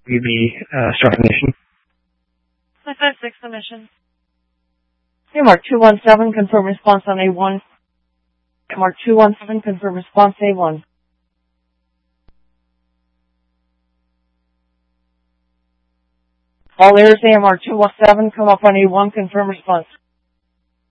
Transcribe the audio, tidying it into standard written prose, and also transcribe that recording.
Will you be starting the mission? 556 the mission. Mark 217, confirm response on A1. Mark 217, confirm response A1. All airs AMR 217, come up on A1, confirm response.